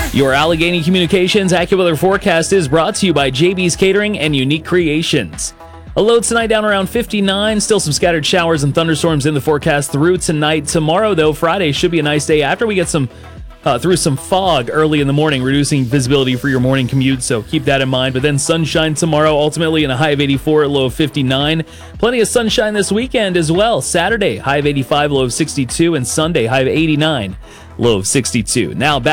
Your Allegheny Communications AccuWeather forecast is brought to you by JB's Catering and Unique Creations. A low tonight down around 59. Still some scattered showers and thunderstorms in the forecast through tonight. Tomorrow, though, Friday should be a nice day after we get through some fog early in the morning, reducing visibility for your morning commute, so keep that in mind. But then sunshine tomorrow, ultimately in a high of 84, a low of 59. Plenty of sunshine this weekend as well. Saturday, high of 85, low of 62, and Sunday, high of 89, low of 62. Now back